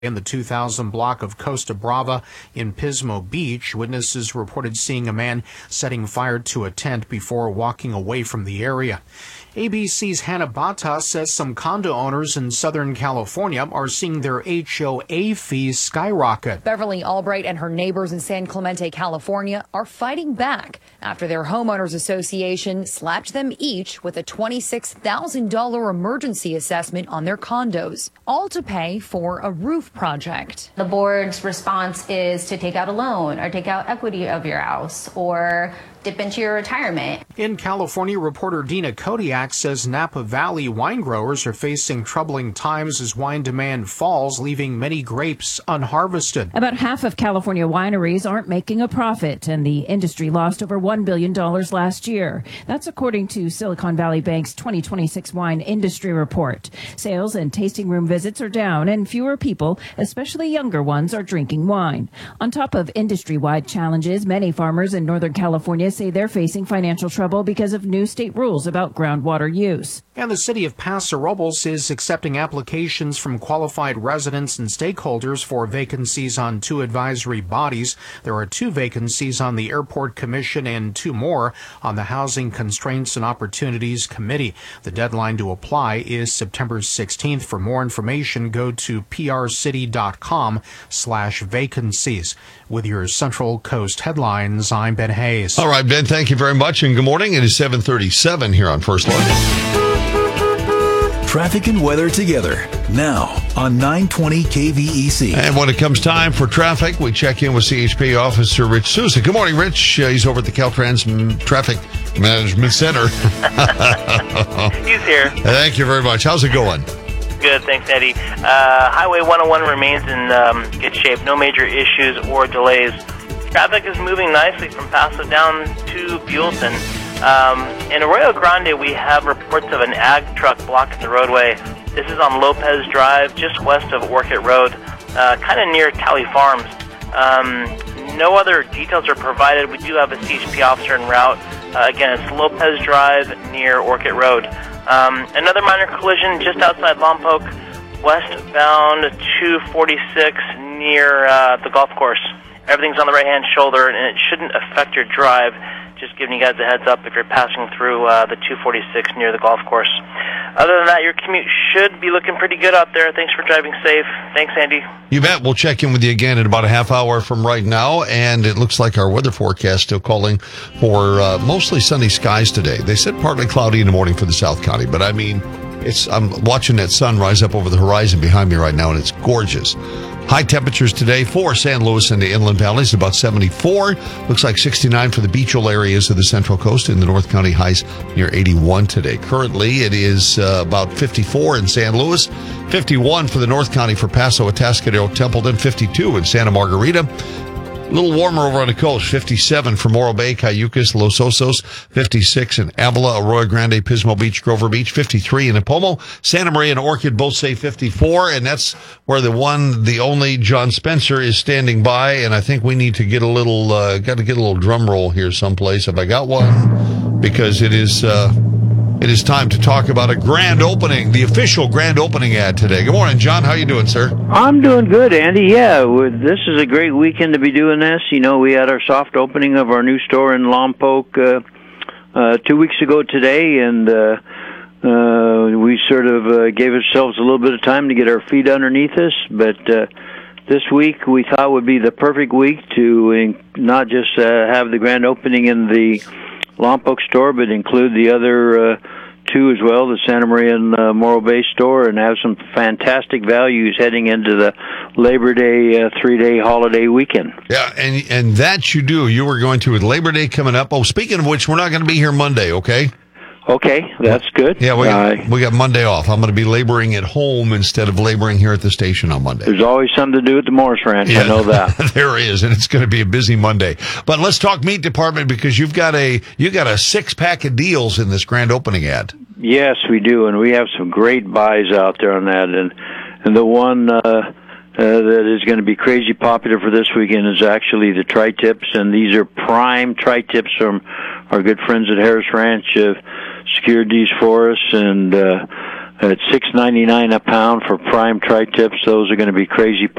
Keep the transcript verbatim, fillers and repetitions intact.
In the two thousand block of Costa Brava in Pismo Beach, witnesses reported seeing a man setting fire to a tent before walking away from the area. A B C's Hannah Bata says some condo owners in Southern California are seeing their H O A fees skyrocket. Beverly Albright and her neighbors in San Clemente, California are fighting back after their homeowners association slapped them each with a twenty-six thousand dollars emergency assessment on their condos, all to pay for a roof project. The board's response is to take out a loan or take out equity of your house or dip into your retirement. In California, reporter Dina Kodiak says Napa Valley wine growers are facing troubling times as wine demand falls, leaving many grapes unharvested. About half of California wineries aren't making a profit, and the industry lost over one billion dollars last year. That's according to Silicon Valley Bank's twenty twenty-six wine industry report. Sales and tasting room visits are down, and fewer people, especially younger ones, are drinking wine. On top of industry-wide challenges, many farmers in Northern California say they're facing financial trouble because of new state rules about groundwater use. And the city of Paso Robles is accepting applications from qualified residents and stakeholders for vacancies on two advisory bodies. There are two vacancies on the Airport Commission and two more on the Housing Constraints and Opportunities Committee. The deadline to apply is September sixteenth. For more information, go to prcity.com slash vacancies. With your Central Coast headlines, I'm Ben Hayes. All right, Ben, thank you very much, and good morning. It is seven thirty-seven here on First Line. Traffic and weather together now on nine twenty K V E C. And when it comes time for traffic, we check in with C H P Officer Rich Souza. Good morning, Rich. Uh, he's over at the Caltrans Traffic Management Center. He's here. Thank you very much. How's it going? Good, thanks, Eddie. Uh, Highway one oh one remains in um, good shape. No major issues or delays. Traffic is moving nicely from Paso down to Buellton. Um, in Arroyo Grande, we have reports of an ag truck blocking the roadway. This is on Lopez Drive, just west of Orchid Road, uh, kind of near Tally Farms. Um, no other details are provided. We do have a C H P officer en route. Uh, again, it's Lopez Drive near Orchid Road. Um, another minor collision just outside Lompoc, westbound two forty-six near uh, the golf course. Everything's on the right-hand shoulder, and it shouldn't affect your drive. Just giving you guys a heads up if you're passing through uh, the two forty-six near the golf course. Other than that, your commute should be looking pretty good out there. Thanks for driving safe. Thanks, Andy. You bet. We'll check in with you again in about a half hour from right now, and it looks like our weather forecast still calling for uh, mostly sunny skies today. They said partly cloudy in the morning for the South County, but I mean, it's I'm watching that sun rise up over the horizon behind me right now, and it's gorgeous. High temperatures today for San Luis and the Inland Valleys, about seventy-four. Looks like sixty-nine for the beachal areas of the Central Coast. In the North County, highs near eighty-one today. Currently, it is uh, about fifty-four in San Luis, fifty-one for the North County for Paso, Atascadero, Templeton, fifty-two in Santa Margarita. A little warmer over on the coast, fifty-seven for Morro Bay, Cayucas, Los Osos, fifty-six in Avila, Arroyo Grande, Pismo Beach, Grover Beach, fifty-three in Nipomo. Santa Maria and Orchid both say fifty-four, and that's where the one, the only John Spencer is standing by, and I think we need to get a little, uh, got to get a little drum roll here someplace. Have I got one? Because it is, uh, it is time to talk about a grand opening, the official grand opening ad today. Good morning, John. How you doing, sir? I'm doing good, Andy. Yeah, we're, this is a great weekend to be doing this. You know, we had our soft opening of our new store in Lompoc uh, uh, two weeks ago today, and uh, uh, we sort of uh, gave ourselves a little bit of time to get our feet underneath us. But uh, this week we thought would be the perfect week to in, not just uh, have the grand opening in the Lompoc store, but include the other uh, two as well, the Santa Maria and uh, Morro Bay store, and have some fantastic values heading into the Labor Day uh, three-day holiday weekend. Yeah, and and that you do. You were going to with Labor Day coming up. Oh, speaking of which, we're not going to be here Monday, okay? Okay, that's good. Yeah, we got, uh, we got Monday off. I'm going to be laboring at home instead of laboring here at the station on Monday. There's always something to do at the Morris Ranch. Yeah, I know that. There is, and it's going to be a busy Monday. But let's talk meat department, because you've got a you got a six pack of deals in this grand opening ad. Yes, we do, and we have some great buys out there on that. And and the one uh, uh, that is going to be crazy popular for this weekend is actually the tri-tips, and these are prime tri-tips from our good friends at Harris Ranch. Uh, secured these for us, and uh, at six ninety-nine a pound for prime tri-tips. Those are going to be crazy